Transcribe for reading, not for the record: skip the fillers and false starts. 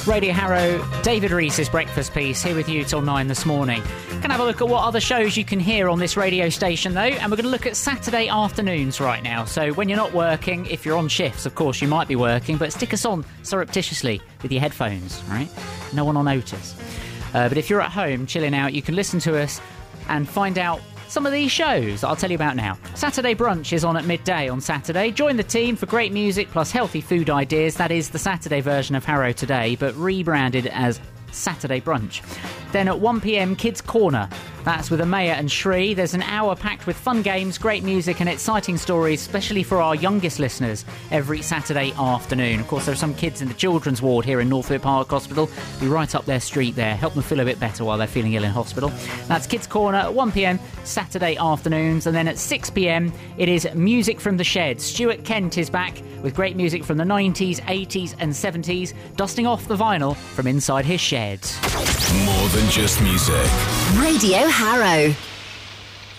Radio Harrow, David Reese's breakfast piece, here with you till 9 this morning. Going to have a look at what other shows you can hear on this radio station, though, and we're going to look at Saturday afternoons right now. So when you're not working, if you're on shifts, of course, you might be working, but stick us on surreptitiously with your headphones, right? No one will notice. But if you're at home chilling out, you can listen to us and find out some of these shows that I'll tell you about now. Saturday Brunch is on at midday on Saturday. Join the team for great music plus healthy food ideas. That is the Saturday version of Harrow Today, but rebranded as Saturday Brunch. Then at 1pm, Kids Corner. That's with Amaya and Shri. There's an hour packed with fun games, great music and exciting stories, especially for our youngest listeners, every Saturday afternoon. Of course, there are some kids in the children's ward here in Northwick Park Hospital. Be right up their street there. Help them feel a bit better while they're feeling ill in hospital. That's Kids Corner at 1pm, Saturday afternoons. And then at 6pm, it is Music from the Shed. Stuart Kent is back with great music from the 90s, 80s and 70s, dusting off the vinyl from inside his shed. More than just music. Radio Harrow.